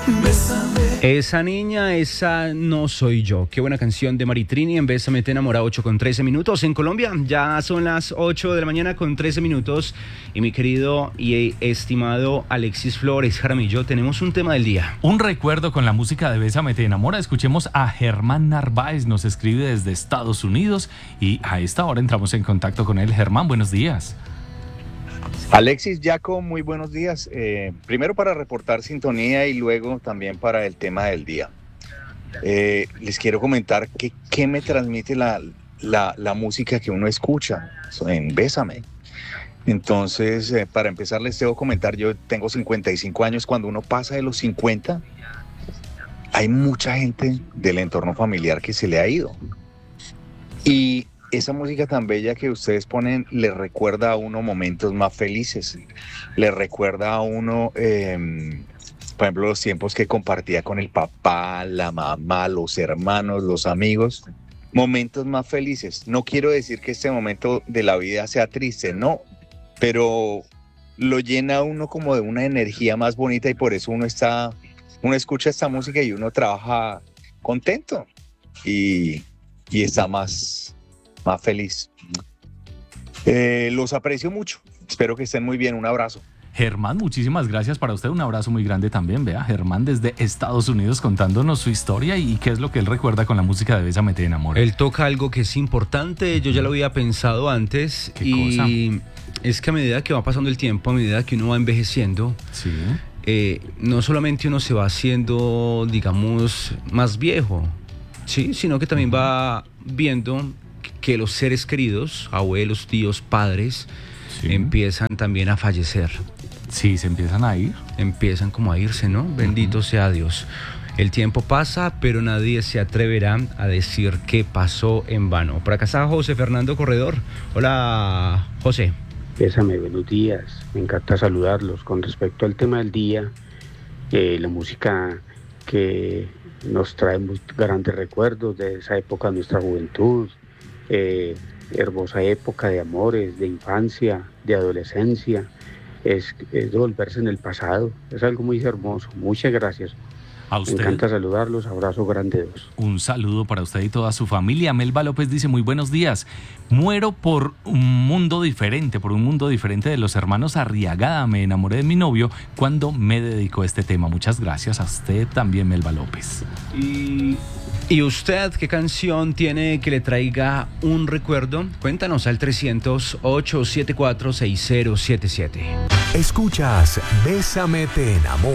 Esa niña, esa no soy yo. Qué buena canción de Maritrini en Bésame te enamora, 8:13. En Colombia ya son las 8 de la mañana con 13 minutos. Y mi querido y estimado Alexis Flores Jaramillo, tenemos un tema del día. Un recuerdo con la música de Bésame te enamora. Escuchemos a Germán Narváez, nos escribe desde Estados Unidos y a esta hora entramos en contacto con él. Germán, buenos días. Alexis, Jaco, muy buenos días. Primero para reportar sintonía y luego también para el tema del día. Les quiero comentar qué me transmite la música que uno escucha en Bésame. Entonces, para empezar les debo comentar, yo tengo 55 años, cuando uno pasa de los 50, hay mucha gente del entorno familiar que se le ha ido. Y esa música tan bella que ustedes ponen le recuerda a uno momentos más felices, le recuerda a uno, por ejemplo, los tiempos que compartía con el papá, la mamá, los hermanos, los amigos, momentos más felices. No quiero decir que este momento de la vida sea triste, no, pero lo llena a uno como de una energía más bonita y por eso uno escucha esta música y uno trabaja contento y está más feliz. Los aprecio mucho. Espero que estén muy bien. Un abrazo. Germán, muchísimas gracias para usted. Un abrazo muy grande también. Vea, Germán desde Estados Unidos contándonos su historia y qué es lo que él recuerda con la música de Bésame te enamora. Él toca algo que es importante. Yo ya lo había pensado antes. ¿Qué cosa? Es que a medida que va pasando el tiempo, a medida que uno va envejeciendo, Sí. No solamente uno se va haciendo, digamos, más viejo, ¿sí? Sino que también va viendo que los seres queridos, abuelos, tíos, padres, Sí. empiezan también a fallecer. Sí, se empiezan a ir. Empiezan como a irse, ¿no? Bendito sea Dios. El tiempo pasa, pero nadie se atreverá a decir que pasó en vano. Por acá está José Fernando Corredor. Hola, José. Bésame, buenos días. Me encanta saludarlos. Con respecto al tema del día, la música que nos trae muy grandes recuerdos de esa época de nuestra juventud, hermosa época de amores, de infancia, de adolescencia, es devolverse en el pasado. Es algo muy hermoso. Muchas gracias. A usted. Me encanta saludarlos. Abrazo grande dos. Un saludo para usted y toda su familia. Melba López dice, muy buenos días. Muero por un mundo diferente de los hermanos Arriagada. Me enamoré de mi novio cuando me dedicó a este tema. Muchas gracias a usted también, Melba López. ¿Y usted qué canción tiene que le traiga un recuerdo? Cuéntanos al 300-874-6077. Escuchas Bésame te enamora.